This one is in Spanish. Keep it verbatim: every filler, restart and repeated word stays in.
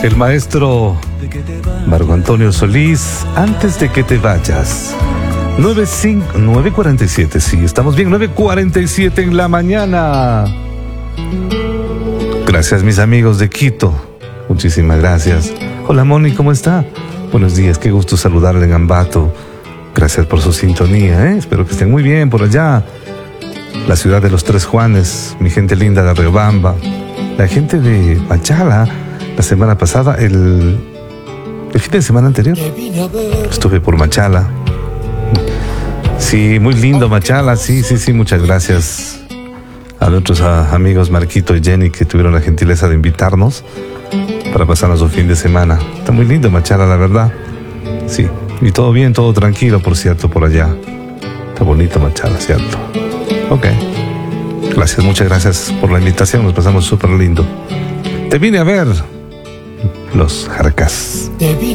El maestro Marco Antonio Solís, antes de que te vayas. nueve cuarenta y siete, sí, estamos bien, nueve cuarenta y siete en la mañana. Gracias, mis amigos de Quito. Muchísimas gracias. Hola, Moni, ¿cómo está? Buenos días, qué gusto saludarle en Ambato. Gracias por su sintonía, ¿eh? Espero que estén muy bien por allá. La ciudad de los Tres Juanes, mi gente linda de Riobamba, la gente de Machala. La semana pasada, el, el fin de semana anterior, estuve por Machala. Sí, muy lindo Machala, sí, sí, sí, muchas gracias a nuestros a, amigos Marquito y Jenny que tuvieron la gentileza de invitarnos para pasarnos un fin de semana. Está muy lindo Machala, la verdad. Sí, y todo bien, todo tranquilo, por cierto, por allá. Está bonito Machala, ¿cierto? Ok. Gracias, muchas gracias por la invitación, nos pasamos súper lindo. Te vine a ver, los Jarcas.